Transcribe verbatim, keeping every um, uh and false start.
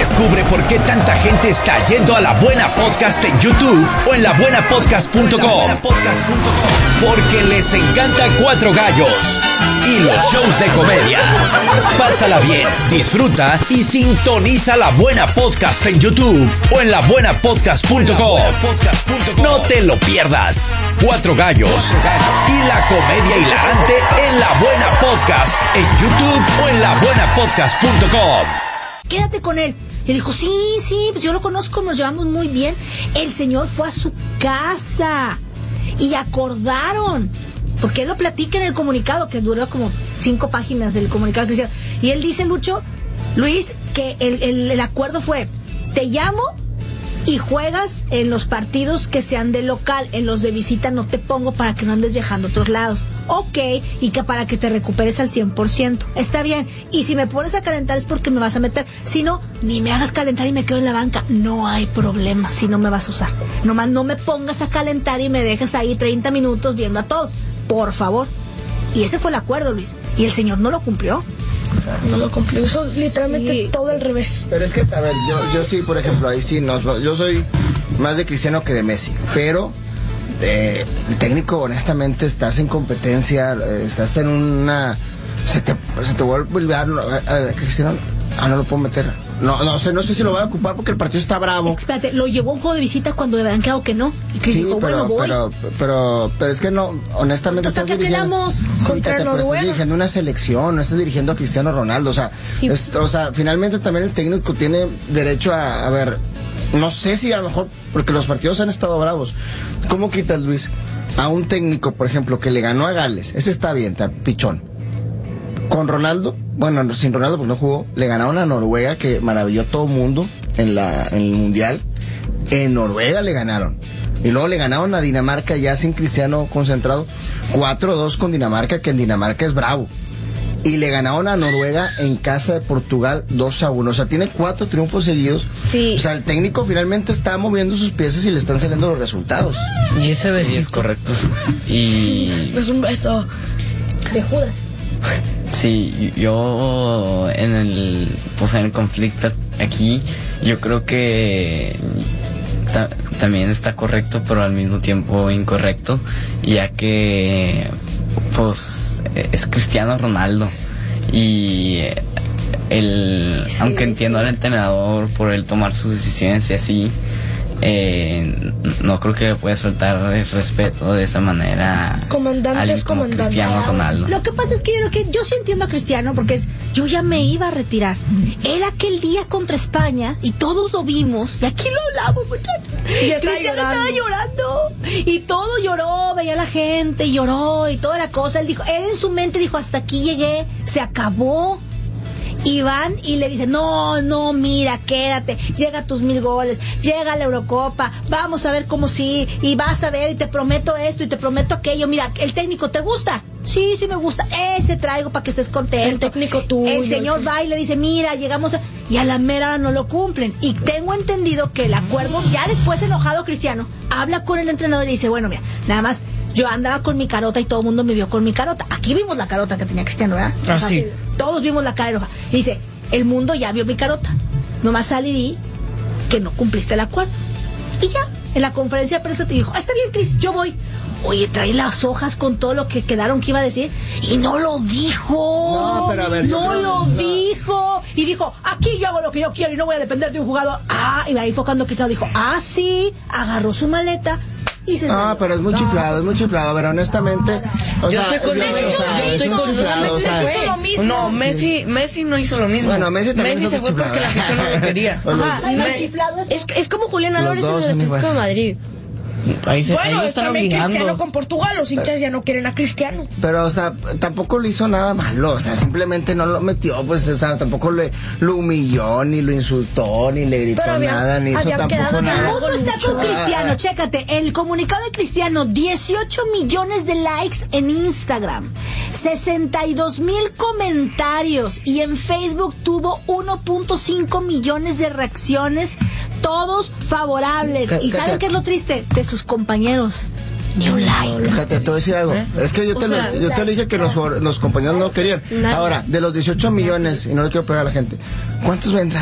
Descubre por qué tanta gente está yendo a La Buena Podcast en YouTube o en la buena podcast punto com. Porque les encanta Cuatro Gallos y los shows de comedia. Pásala bien, disfruta y sintoniza La Buena Podcast en YouTube o en la buena podcast punto com. No te lo pierdas. Cuatro Gallos y la comedia hilarante en La Buena Podcast en YouTube o en la buena podcast punto com. Quédate con él. Y dijo, sí, sí, pues yo lo conozco, nos llevamos muy bien. El señor fue a su casa y acordaron, porque él lo platica en el comunicado, que duró como cinco páginas del comunicado cristiano. Y él dice, Lucho, Luis, que el, el, el acuerdo fue, te llamo y juegas en los partidos que sean de local, en los de visita no te pongo para que no andes viajando a otros lados. Ok, y que para que te recuperes al cien por ciento. Está bien, y si me pones a calentar es porque me vas a meter. Si no, ni me hagas calentar y me quedo en la banca. No hay problema si no me vas a usar. Nomás no me pongas a calentar y me dejes ahí treinta minutos viendo a todos. Por favor. Y ese fue el acuerdo, Luis. Y el señor no lo cumplió. O sea, no lo cumplió. Eso literalmente sí. Todo al revés. Pero es que, a ver, yo, yo sí, por ejemplo, ahí sí, no, yo soy más de Cristiano que de Messi. Pero eh, el técnico, honestamente, estás en competencia, estás en una... Se te, se te vuelve a olvidar, Cristiano, ah, no lo puedo meter. No, no sé, no sé si lo voy a ocupar porque el partido está bravo. Espérate, lo llevó a un juego de visita cuando le habían quedado que no. Y Chris sí, dijo, pero, bueno, voy. Pero, pero, pero es que no, honestamente ¿Hasta estás qué dirigiendo, quedamos sí, contra Katia, pero Noruega? estás dirigiendo una selección, no estás dirigiendo a Cristiano Ronaldo, o sea, sí. es, o sea, finalmente también el técnico tiene derecho a, a ver, no sé si a lo mejor, porque los partidos han estado bravos. ¿Cómo quitas, Luis, a un técnico, por ejemplo, que le ganó a Gales? Ese está bien, está pichón. Con Ronaldo, bueno, sin Ronaldo porque no jugó, le ganaron a Noruega, que maravilló a todo el mundo en, la, en el Mundial. En Noruega le ganaron. Y luego le ganaron a Dinamarca ya sin Cristiano concentrado, cuatro dos con Dinamarca, que en Dinamarca es bravo. Y le ganaron a Noruega en casa de Portugal dos a uno. O sea, tiene cuatro triunfos seguidos. Sí. O sea, el técnico finalmente está moviendo sus piezas y le están saliendo los resultados. Y ese besito es correcto. Y... Es un beso de Judas. Sí, yo en el pues en el conflicto aquí yo creo que ta, también está correcto, pero al mismo tiempo incorrecto, ya que pues es Cristiano Ronaldo y el sí, aunque entiendo sí. al entrenador por él tomar sus decisiones y así, Eh, no creo que le pueda soltar el respeto de esa manera. Comandante es comandante. Cristiano Ronaldo. Lo que pasa es que yo creo que yo sí entiendo a Cristiano, porque es, yo ya me iba a retirar. Él aquel día contra España, y todos lo vimos, y aquí lo hablamos, muchachos. Y está Cristiano llorando. estaba llorando, y todo lloró, veía a la gente, y lloró, y toda la cosa. Él dijo, él en su mente dijo, hasta aquí llegué, se acabó. Y van y le dicen, no, no, mira, quédate, llega a tus mil goles, llega a la Eurocopa, vamos a ver cómo sí, y vas a ver, y te prometo esto, y te prometo aquello. Mira, ¿el técnico te gusta? Sí, sí me gusta, ese traigo para que estés contento. El técnico tuyo. El señor el... va y le dice, mira, llegamos a... Y a la mera hora no lo cumplen. Y tengo entendido que el acuerdo, ya después enojado Cristiano, habla con el entrenador y dice, bueno, mira, nada más, yo andaba con mi carota y todo el mundo me vio con mi carota. Aquí vimos la carota que tenía Cristiano, ¿verdad? Ah, sí. Todos vimos la cara roja. Y dice, el mundo ya vio mi carota. Nomás salí y di que no cumpliste el acuerdo. Y ya, en la conferencia de prensa te dijo, ah, está bien, Cris, yo voy. Oye, trae las hojas con todo lo que quedaron que iba a decir. Y no lo dijo. No, pero a ver. No creo, lo no. dijo. Y dijo, aquí yo hago lo que yo quiero y no voy a depender de un jugador. Ah, y ahí fue cuando Cristiano dijo, ah, sí. Agarró su maleta. Y se no, salió. pero es muy chiflado, es muy chiflado. A ver, honestamente. O yo sea, estoy con yo, Messi. o sea, Estoy es muy con chiflado, o sea, Messi hizo lo mismo. No, Messi, Messi no hizo lo mismo. Bueno, Messi también Messi es se otro fue porque la afición no lo quería. Ajá, Los- ¿no Me- es chiflado eso? Es, es como Julián Los Álvarez en dos el son Atlético igual. de Madrid. Ahí se, ahí Bueno, lo es están también obligando. Cristiano con Portugal. Los hinchas ya no quieren a Cristiano. Pero, o sea, tampoco le hizo nada malo, o sea, simplemente no lo metió, pues, o sea, tampoco le, lo humilló, ni lo insultó, ni le gritó Pero había- nada, ni hizo habían tampoco quedado en El nada. mundo está con Ah, Cristiano, chécate, el comunicado de Cristiano, dieciocho millones de likes en Instagram, sesenta y dos mil comentarios, y en Facebook tuvo uno punto cinco millones de reacciones, todos favorables. Ca- ¿Y ca- saben ca- qué es lo triste? De sus compañeros. Ni un like. Fíjate, te voy a decir algo. ¿Eh? Es que yo te, O sea, lo, yo te lo dije que los, los compañeros no querían. Nada. Ahora, de los dieciocho millones, y no le quiero pegar a la gente, ¿cuántos vendrán?